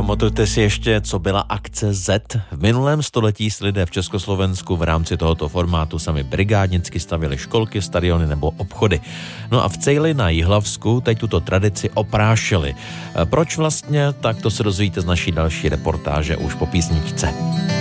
Pamatujete si ještě, co byla akce Z? V minulém století si lidé v Československu v rámci tohoto formátu sami brigádnicky stavili školky, stadiony nebo obchody. No a v Cejli na Jihlavsku teď tuto tradici oprášili. Proč vlastně? Tak to se dozvíte z naší další reportáže už po písničce.